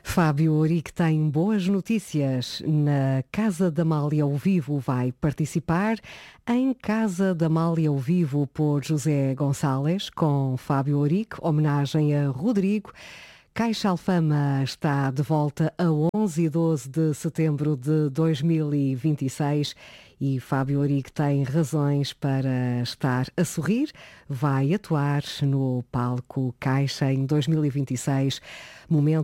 Fábio Ourique tem boas notícias. Na Casa da Amália ao Vivo vai participar em Casa da Amália ao Vivo por José Gonçalves, com Fábio Ourique, homenagem a Rodrigo. Caixa Alfama está de volta a 11 e 12 de setembro de 2026 e Fábio Ourique tem razões para estar a sorrir. Vai atuar no palco Caixa em 2026, momento